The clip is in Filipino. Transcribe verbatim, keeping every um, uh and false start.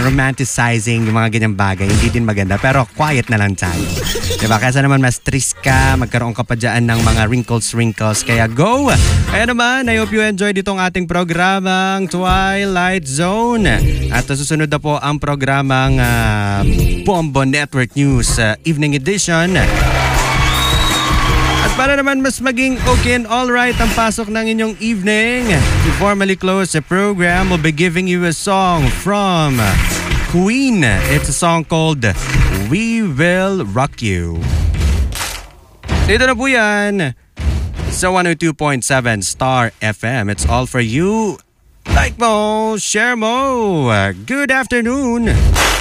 romanticizing yung mga ganyang bagay, hindi din maganda. Pero quiet na lang tayo. Diba? Kaysa naman ma-stress ka, magkaroon ka pa dyan ng mga wrinkles-wrinkles. Kaya go! Kaya naman, I hope you enjoyed itong ating programang Twilight Zone. At susunod na po ang programang uh, Bombo Network News uh, Evening Edition. At para naman mas maging okay and alright ang pasok ng inyong evening, to formally close the program, we'll be giving you a song from Queen. It's a song called We Will Rock You. Dito na po yan sa one oh two point seven Star F M. It's all for you. Like mo, share mo. Good afternoon.